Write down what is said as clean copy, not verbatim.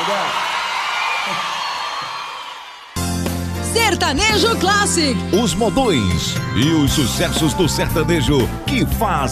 Sertanejo Classic. Os modões e os sucessos do sertanejo que faz